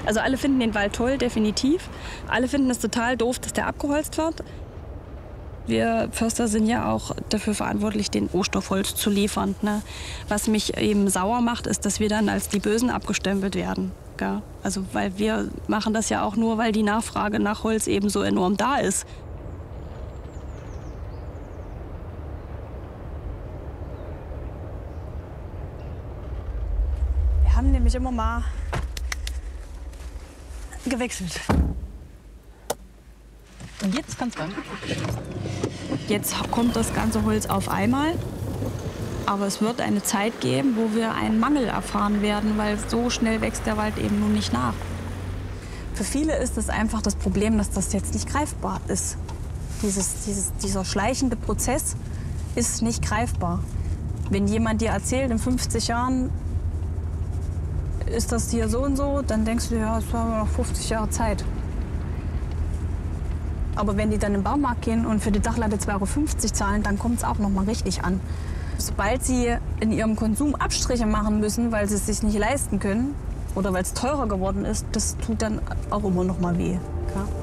Also alle finden den Wald toll, definitiv. Alle finden es total doof, dass der abgeholzt wird. Wir Förster sind ja auch dafür verantwortlich, den Rohstoffholz zu liefern. Ne? Was mich eben sauer macht, ist, dass wir dann als die Bösen abgestempelt werden. Gell? Also weil wir machen das ja auch nur, weil die Nachfrage nach Holz eben so enorm da ist. Wir haben nämlich immer mal gewechselt. Und jetzt kann's ran. Jetzt kommt das ganze Holz auf einmal. Aber es wird eine Zeit geben, wo wir einen Mangel erfahren werden, weil so schnell wächst der Wald eben nun nicht nach. Für viele ist es einfach das Problem, dass das jetzt nicht greifbar ist. Dieser schleichende Prozess ist nicht greifbar. Wenn jemand dir erzählt, in 50 Jahren ist das hier so und so, dann denkst du, ja, es haben noch 50 Jahre Zeit. Aber wenn die dann im Baumarkt gehen und für die Dachlatte 2,50 € zahlen, dann kommt es auch noch mal richtig an. Sobald sie in ihrem Konsum Abstriche machen müssen, weil sie es sich nicht leisten können oder weil es teurer geworden ist, das tut dann auch immer noch mal weh. Ja?